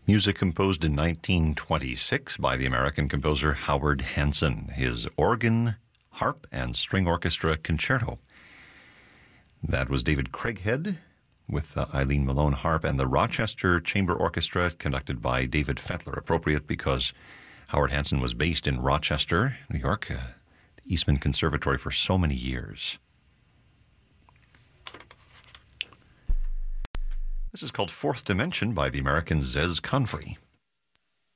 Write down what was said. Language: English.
Music composed in 1926 by the American composer Howard Hanson. His organ, harp, and string orchestra concerto. That was David Craighead with Eileen Malone harp and the Rochester Chamber Orchestra conducted by David Fettler. Appropriate because Howard Hanson was based in Rochester, New York, the Eastman Conservatory for so many years. This is called Fourth Dimension by the American Zez Confrey.